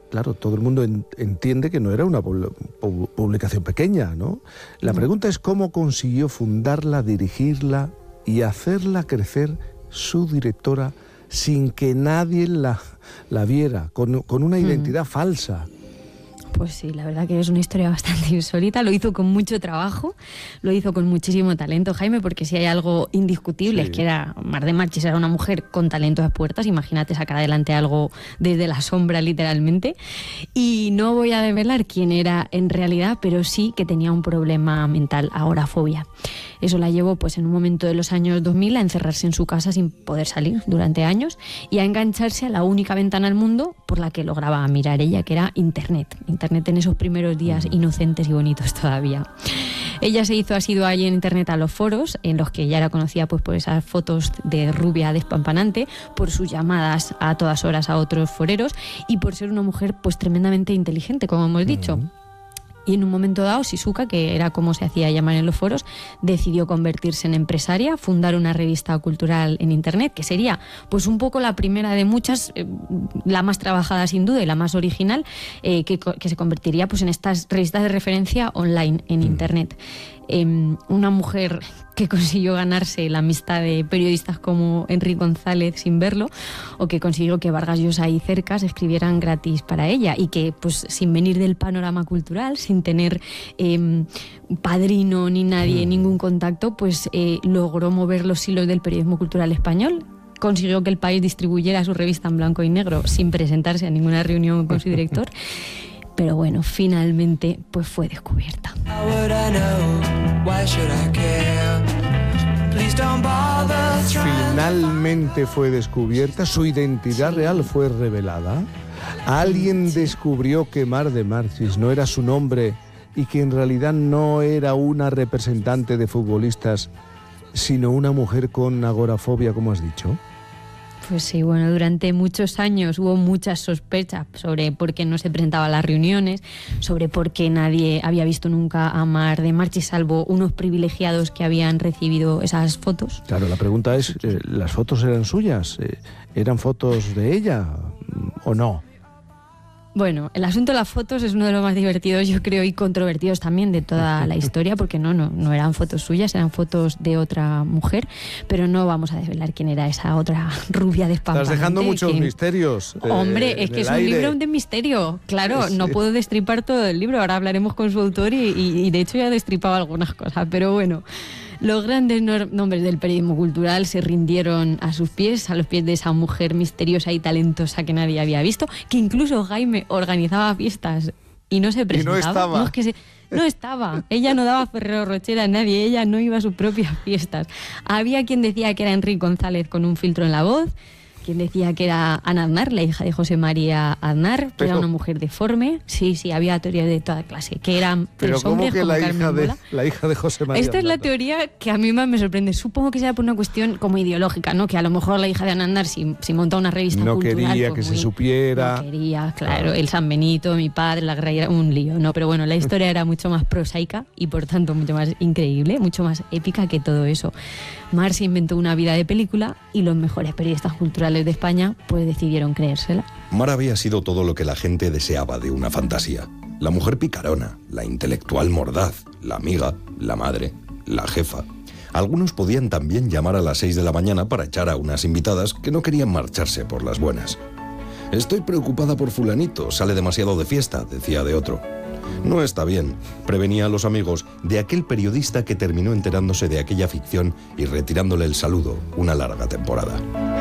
claro, todo el mundo entiende que no era una publicación pequeña, ¿no? La pregunta es cómo consiguió fundarla, dirigirla y hacerla crecer su directora sin que nadie la viera, con una identidad falsa. Pues sí, la verdad que es una historia bastante insólita. Lo hizo con mucho trabajo, lo hizo con muchísimo talento, Jaime, porque si hay algo indiscutible es que Mar de Marchis era una mujer con talento a las puertas. Imagínate sacar adelante algo desde la sombra, literalmente. Y no voy a develar quién era en realidad, pero sí que tenía un problema mental, agorafobia. Eso la llevó, pues, en un momento de los años 2000 a encerrarse en su casa sin poder salir durante años y a engancharse a la única ventana al mundo por la que lograba mirar ella, que era Internet en esos primeros días inocentes y bonitos todavía. Ella se hizo asidua allí en Internet a los foros, en los que ya era conocida, pues, por esas fotos de rubia despampanante, por sus llamadas a todas horas a otros foreros y por ser una mujer, pues, tremendamente inteligente, como hemos dicho. Y en un momento dado, Shizuka, que era como se hacía llamar en los foros, decidió convertirse en empresaria, fundar una revista cultural en Internet, que sería, pues, un poco la primera de muchas, la más trabajada sin duda y la más original, que se convertiría, pues, en estas revistas de referencia online en Internet. Una mujer que consiguió ganarse la amistad de periodistas como Enrique González sin verlo, o que consiguió que Vargas Llosa y Cercas escribieran gratis para ella, y que, pues, sin venir del panorama cultural, sin tener padrino ni nadie, ningún contacto, pues logró mover los hilos del periodismo cultural español. Consiguió que El País distribuyera su revista en blanco y negro sin presentarse a ninguna reunión con su director. Pero bueno, finalmente, pues, fue descubierta. Finalmente fue descubierta, su identidad real fue revelada. Alguien descubrió que Mar de Marchis no era su nombre y que en realidad no era una representante de futbolistas, sino una mujer con agorafobia, como has dicho. Pues sí, bueno, durante muchos años hubo muchas sospechas sobre por qué no se presentaba a las reuniones, sobre por qué nadie había visto nunca a Mar de Marchis, salvo unos privilegiados que habían recibido esas fotos. Claro, la pregunta es, ¿las fotos eran suyas? ¿Eran fotos de ella o no? Bueno, el asunto de las fotos es uno de los más divertidos, yo creo, y controvertidos también de toda la historia, porque no eran fotos suyas, eran fotos de otra mujer, pero no vamos a desvelar quién era esa otra rubia despampanante. Estás dejando muchos misterios. Hombre, es que es un libro de misterio, claro, sí. No puedo destripar todo el libro, ahora hablaremos con su autor y de hecho ya he destripado algunas cosas, pero bueno. Los grandes nombres del periodismo cultural se rindieron a los pies de esa mujer misteriosa y talentosa que nadie había visto, que incluso Jaime organizaba fiestas y no se presentaba. Y no estaba. No estaba. Ella no daba Ferrero Rocher a nadie, ella no iba a sus propias fiestas. Había quien decía que era Enrique González con un filtro en la voz, quien decía que era Ana Aznar, la hija de José María Aznar, que era una mujer deforme. Sí, había teorías de toda clase, que eran tres hombres como Carmen Mola. La hija de José María Esta Aznar. Es la teoría que a mí más me sorprende. Supongo que sea por una cuestión como ideológica, ¿no? Que a lo mejor la hija de Ana Aznar, si monta una revista no cultural... No quería pues que se supiera. No quería, claro. El San Benito, mi padre, la guerra, era un lío, ¿no? Pero bueno, la historia era mucho más prosaica y por tanto mucho más increíble, mucho más épica que todo eso. Mar se inventó una vida de película y los mejores periodistas culturales de España pues decidieron creérsela. Mar había sido todo lo que la gente deseaba de una fantasía. La mujer picarona, la intelectual mordaz, la amiga, la madre, la jefa. Algunos podían también llamar a las 6 de la mañana para echar a unas invitadas que no querían marcharse por las buenas. Estoy preocupada por fulanito, sale demasiado de fiesta, decía de otro. No está bien, prevenía a los amigos de aquel periodista que terminó enterándose de aquella ficción y retirándole el saludo una larga temporada.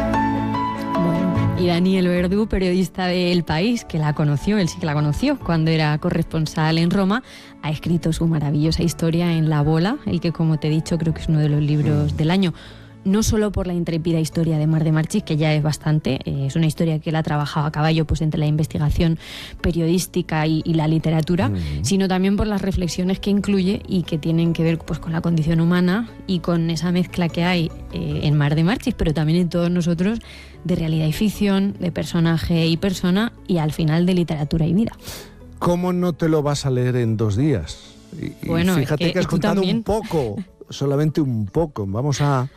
Bueno, y Daniel Verdú, periodista de El País, que la conoció, él sí que la conoció cuando era corresponsal en Roma, ha escrito su maravillosa historia en La Bola, el que, como te he dicho, creo que es uno de los libros del año. No solo por la intrépida historia de Mar de Marchis, que ya es bastante, es una historia que él ha trabajado a caballo pues entre la investigación periodística y la literatura, sino también por las reflexiones que incluye y que tienen que ver pues con la condición humana y con esa mezcla que hay en Mar de Marchis, pero también en todos nosotros, de realidad y ficción, de personaje y persona, y al final de literatura y vida. ¿Cómo no te lo vas a leer en 2 días? Y bueno, fíjate que has contado también. un poco, solamente un poco. Vamos a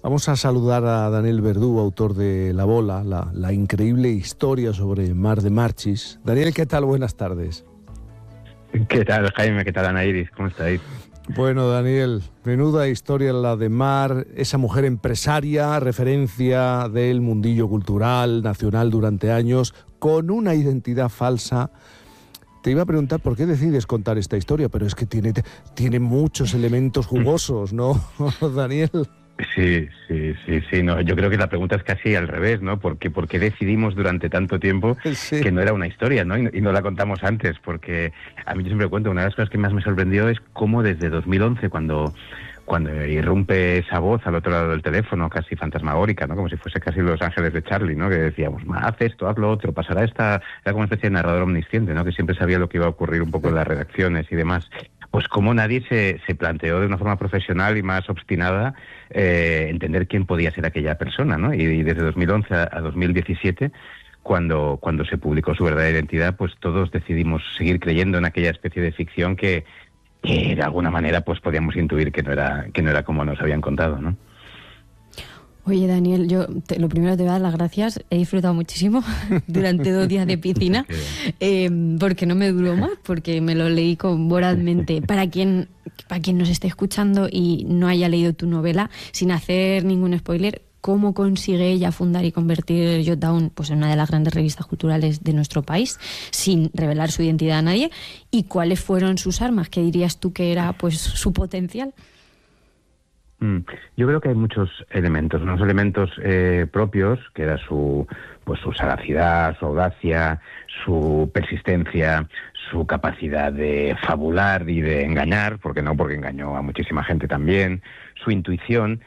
Vamos a saludar a Daniel Verdú, autor de La Bola, la increíble historia sobre Mar de Marchis. Daniel, ¿qué tal? Buenas tardes. ¿Qué tal, Jaime? ¿Qué tal, Ana Iris? ¿Cómo estáis? Bueno, Daniel, menuda historia la de Mar, esa mujer empresaria, referencia del mundillo cultural nacional durante años, con una identidad falsa. Te iba a preguntar por qué decides contar esta historia, pero es que tiene muchos elementos jugosos, ¿no, Daniel? Sí, no, yo creo que la pregunta es casi al revés, ¿no? ¿Por qué decidimos durante tanto tiempo que no era una historia, ¿no? Y no la contamos antes, porque a mí yo siempre cuento, una de las cosas que más me sorprendió es cómo desde 2011, cuando irrumpe esa voz al otro lado del teléfono, casi fantasmagórica, ¿no? Como si fuese casi Los Ángeles de Charlie, ¿no? Que decíamos, haz esto, haz lo otro, pasará esta... Era como una especie de narrador omnisciente, ¿no? Que siempre sabía lo que iba a ocurrir un poco en las redacciones y demás. Pues como nadie se planteó de una forma profesional y más obstinada entender quién podía ser aquella persona, ¿no? Y desde 2011 a 2017, cuando se publicó su verdadera identidad, pues todos decidimos seguir creyendo en aquella especie de ficción que de alguna manera pues podíamos intuir que no era como nos habían contado, ¿no? Oye, Daniel, lo primero te voy a dar las gracias. He disfrutado muchísimo durante 2 días de piscina, porque no me duró más, porque me lo leí vorazmente. Para quien nos esté escuchando y no haya leído tu novela, sin hacer ningún spoiler, ¿cómo consigue ella fundar y convertir Jotdown pues, en una de las grandes revistas culturales de nuestro país, sin revelar su identidad a nadie? ¿Y cuáles fueron sus armas? ¿Qué dirías tú que era pues su potencial? Yo creo que hay muchos elementos, unos elementos propios, que era su sagacidad, su audacia, su persistencia, su capacidad de fabular y de engañar, porque engañó a muchísima gente también, su intuición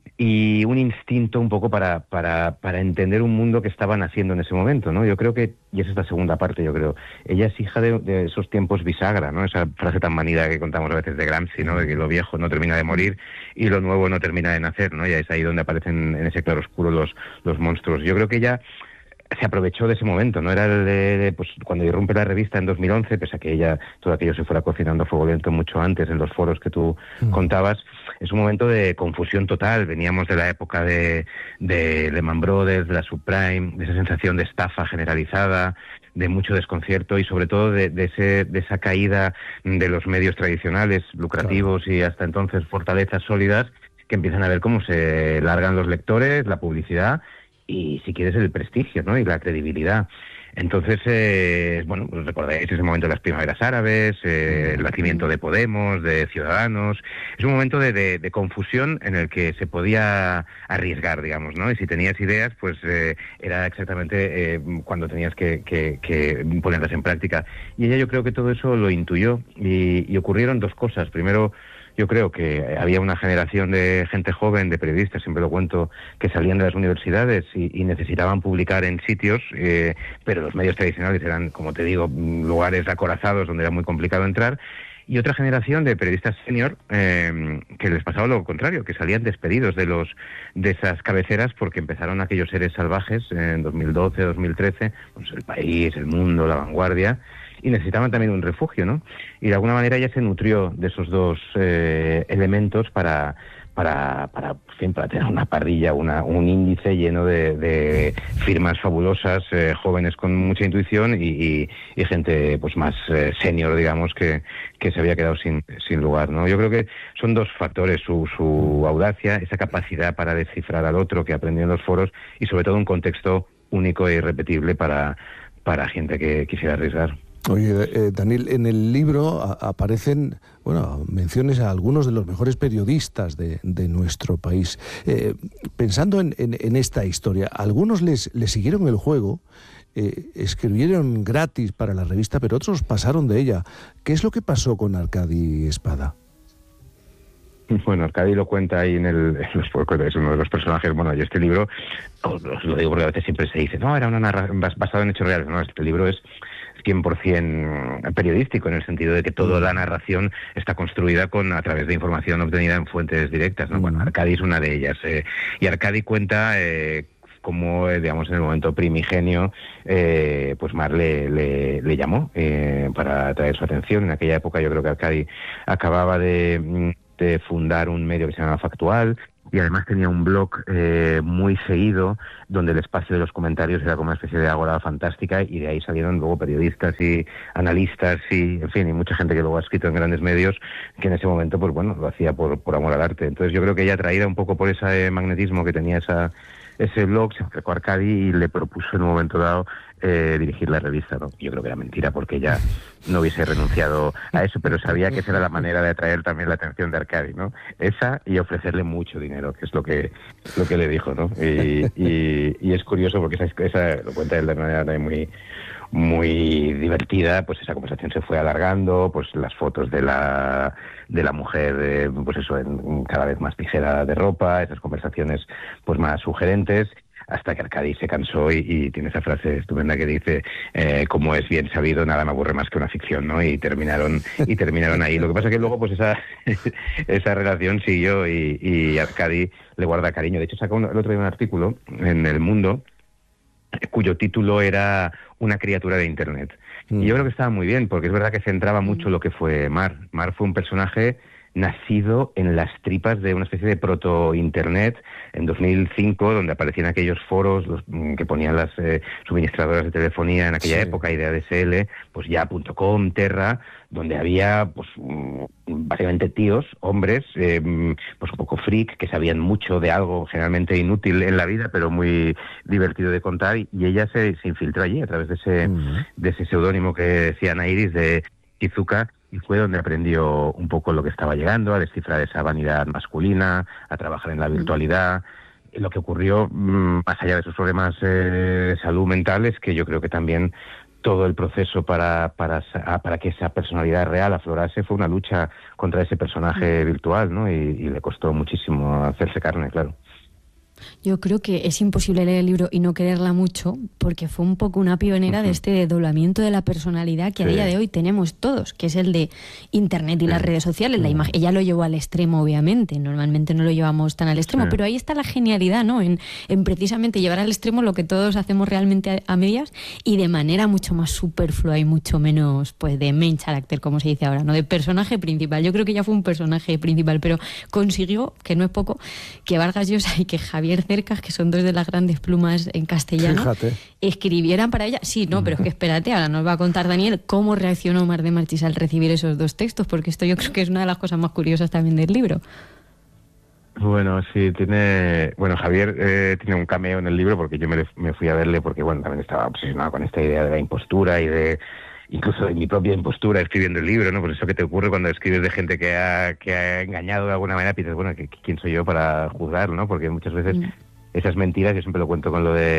y un instinto un poco para entender un mundo que estaba naciendo en ese momento, ¿no? Yo creo que, y esa es la segunda parte, yo creo, ella es hija de esos tiempos bisagra, ¿no? Esa frase tan manida que contamos a veces de Gramsci, ¿no? De que lo viejo no termina de morir y lo nuevo no termina de nacer, ¿no? Ya es ahí donde aparecen en ese claroscuro los monstruos. Yo creo que ella se aprovechó de ese momento, ¿no? Era pues cuando irrumpe la revista en 2011, pese a que todo aquello se fuera cocinando a fuego lento mucho antes en los foros que tú contabas, es un momento de confusión total. Veníamos de la época de Lehman Brothers, de la subprime, de esa sensación de estafa generalizada, de mucho desconcierto y sobre todo de esa caída de los medios tradicionales, lucrativos y hasta entonces fortalezas sólidas, que empiezan a ver cómo se largan los lectores, la publicidad y, si quieres, el prestigio, ¿no? Y la credibilidad. Entonces, pues recordáis ese momento de las primaveras árabes, el nacimiento de Podemos, de Ciudadanos. Es un momento de confusión en el que se podía arriesgar, digamos, ¿no? Y si tenías ideas, pues era exactamente cuando tenías que ponerlas en práctica. Y ella, yo creo que todo eso lo intuyó y ocurrieron 2 cosas. Primero, yo creo que había una generación de gente joven, de periodistas, siempre lo cuento, que salían de las universidades y necesitaban publicar en sitios, pero los medios tradicionales eran, como te digo, lugares acorazados donde era muy complicado entrar. Y otra generación de periodistas senior que les pasaba lo contrario, que salían despedidos de esas cabeceras porque empezaron aquellos seres salvajes en 2012, 2013, pues El País, El Mundo, La Vanguardia, y necesitaban también un refugio, ¿no? Y de alguna manera ella se nutrió de esos 2 elementos para tener una parrilla, un índice lleno de firmas fabulosas, jóvenes con mucha intuición y gente pues más senior, digamos, que se había quedado sin lugar, ¿no? Yo creo que son 2 factores, su audacia, esa capacidad para descifrar al otro que aprendió en los foros y sobre todo un contexto único e irrepetible para gente que quisiera arriesgar. Oye, Daniel, en el libro aparecen menciones a algunos de los mejores periodistas de nuestro país. Pensando en esta historia, algunos les siguieron el juego, escribieron gratis para la revista, pero otros pasaron de ella. ¿Qué es lo que pasó con Arcadi Espada? Bueno, Arcadi lo cuenta ahí es uno de los personajes. Bueno, y este libro, os lo digo porque a veces siempre se dice, no, era una narración basada en hechos reales. No, este libro es 100% periodístico, en el sentido de que toda la narración está construida a través de información obtenida en fuentes directas, ¿no? Bueno, Arcadi es una de ellas. Y Arcadi cuenta cómo, digamos, en el momento primigenio, pues Mar le llamó para atraer su atención. En aquella época yo creo que Arcadi acababa de fundar un medio que se llamaba Factual, y además tenía un blog muy seguido, donde el espacio de los comentarios era como una especie de ágora fantástica, y de ahí salieron luego periodistas y analistas y, en fin, y mucha gente que luego ha escrito en grandes medios, que en ese momento, pues bueno, lo hacía por amor al arte. Entonces yo creo que ella, atraída un poco por ese magnetismo que tenía ese blog, se acercó a Arcadi y le propuso en un momento dado dirigir la revista, ¿no? Yo creo que era mentira, porque ella no hubiese renunciado a eso, pero sabía que esa era la manera de atraer también la atención de Arcadi, ¿no? Esa, y ofrecerle mucho dinero, que es lo que le dijo, ¿no? Y es curioso porque esa lo cuenta él de manera también muy divertida. Pues esa conversación se fue alargando, pues las fotos de la mujer, pues eso, cada vez más ligera de ropa, esas conversaciones pues más sugerentes, hasta que Arcadi se cansó y tiene esa frase estupenda que dice, como es bien sabido, nada me aburre más que una ficción, ¿no? Y terminaron ahí. Lo que pasa es que luego pues esa relación siguió, y Arcadi le guarda cariño. De hecho, sacó el otro día un artículo en El Mundo cuyo título era Una criatura de Internet. Y yo creo que estaba muy bien, porque es verdad que centraba mucho lo que fue Mar. Mar fue un personaje nacido en las tripas de una especie de proto-internet en 2005, donde aparecían aquellos foros que ponían las suministradoras de telefonía en aquella época, y de ADSL, pues ya .com, Terra, donde había pues básicamente tíos, hombres, pues un poco freak, que sabían mucho de algo generalmente inútil en la vida, pero muy divertido de contar, y ella se infiltró allí a través de ese seudónimo que decía Nairis, de Kizuka, y fue donde aprendió un poco lo que estaba llegando, a descifrar esa vanidad masculina, a trabajar en la virtualidad. Lo que ocurrió, más allá de sus problemas de salud mental, es que yo creo que también todo el proceso para que esa personalidad real aflorase fue una lucha contra ese personaje virtual, ¿no? Y le costó muchísimo hacerse carne, claro. Yo creo que es imposible leer el libro y no quererla mucho, porque fue un poco una pionera de este desdoblamiento de la personalidad que a día de hoy tenemos todos, que es el de Internet y las redes sociales. La imagen, ella lo llevó al extremo, obviamente, normalmente no lo llevamos tan al extremo, pero ahí está la genialidad, ¿no? En precisamente llevar al extremo lo que todos hacemos realmente a medias, y de manera mucho más superflua y mucho menos, pues, de main character, como se dice ahora, ¿no? De personaje principal. Yo creo que ella fue un personaje principal, pero consiguió, que no es poco, que Vargas Llosa y que Javier Cercas, que son dos de las grandes plumas en castellano, escribieran para ella. Sí, no, pero es que espérate, ahora nos va a contar Daniel cómo reaccionó Mar de Marchís al recibir esos dos textos, porque esto yo creo que es una de las cosas más curiosas también del libro. Bueno, sí, Javier tiene un cameo en el libro, porque yo me fui a verle porque, bueno, también estaba obsesionado con esta idea de la impostura y incluso de mi propia impostura escribiendo el libro, ¿no? Por eso que te ocurre cuando escribes de gente que ha engañado de alguna manera, piensas, bueno, ¿quién soy yo para juzgar, ¿no? Porque muchas veces esas mentiras, yo siempre lo cuento con lo de